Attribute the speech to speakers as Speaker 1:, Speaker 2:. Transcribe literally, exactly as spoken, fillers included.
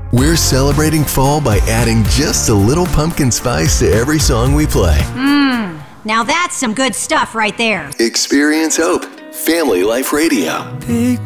Speaker 1: We're celebrating fall by adding just a little pumpkin spice to every song we play.
Speaker 2: Mmm, now that's some good stuff right there.
Speaker 1: Experience hope. Family Life Radio.
Speaker 3: Take